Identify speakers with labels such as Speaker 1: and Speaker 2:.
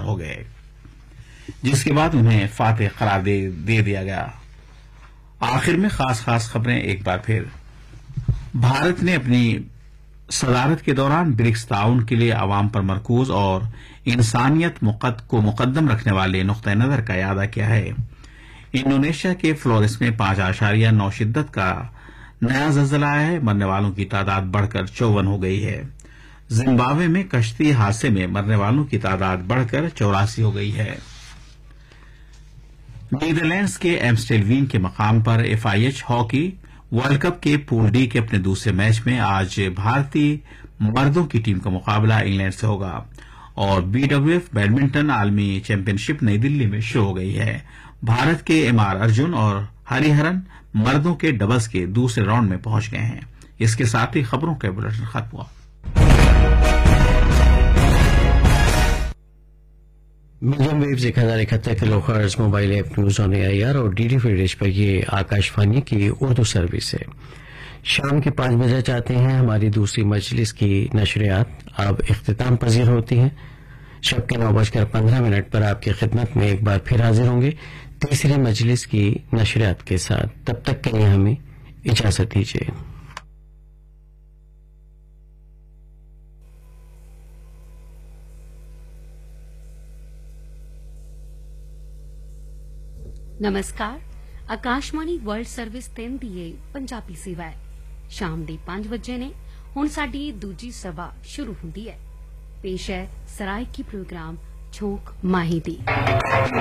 Speaker 1: ہو گئے، جس کے بعد انہیں فاتح قرار دے دیا گیا۔ آخر میں خاص خبریں ایک بار پھر۔ بھارت نے اپنی صدارت کے دوران برکس تعاون کے لیے عوام پر مرکوز اور انسانیت کو مقدم رکھنے والے نقطہ نظر کا اعادہ کیا ہے۔ انڈونیشیا کے فلورس میں 5.9 شدت کا نیا زلزلہ آیا ہے، مرنے والوں کی تعداد بڑھ کر 54 ہو گئی ہے۔ زمبابوے میں کشتی حادثے میں مرنے والوں کی تعداد بڑھ کر 84 ہو گئی ہے۔ نیدرلینڈز کے ایمسٹیلوین کے مقام پر FIH ہاکی ورلڈ کپ کے پول ڈی کے اپنے دوسرے میچ میں آج بھارتی مردوں کی ٹیم کا مقابلہ انگلینڈ سے ہوگا، اور BWF بیڈمنٹن عالمی چیمپئن شپ نئی دلی میں شروع ہو گئی ہے۔ بھارت کے MR ارجن اور ہری ہرن مردوں کے ڈبلز کے دوسرے راؤنڈ میں پہنچ گئے ہیں۔ اس کے ساتھ ہی خبروں کا بلیٹن ختم ہوا۔
Speaker 2: Medium views 1071 kilo hertz mobile app news on AIR اور DD فری ڈش پر یہ آکاشوانی کی اردو سروس ہے۔ شام کے 5 بجے چاہتے ہیں ہماری دوسری مجلس کی نشریات اب اختتام پذیر ہوتی ہیں۔ شب کے 9:15 پر آپ کی خدمت میں ایک بار پھر حاضر ہوں گے تیسری مجلس کی نشریات کے ساتھ۔ تب تک کے لیے ہمیں اجازت دیجیے۔
Speaker 3: ਨਮਸਕਾਰ। ਆਕਾਸ਼ਵਾਣੀ ਵਰਲਡ ਸਰਵਿਸ 3 ਦੀ ਇਹ ਪੰਜਾਬੀ ਸੇਵਾ ਹੈ। ਸ਼ਾਮ ਦੇ 5 ਵਜੇ ਨੇ। ਹੁਣ ਸਾਡੀ ਦੂਜੀ ਸਭਾ ਸ਼ੁਰੂ ਹੁੰਦੀ ਹੈ। ਪੇਸ਼ ਹੈ ਸਰਾਇਕੀ ਪ੍ਰੋਗਰਾਮ ਛੋਕ ਮਾਹੀ ਦੀ।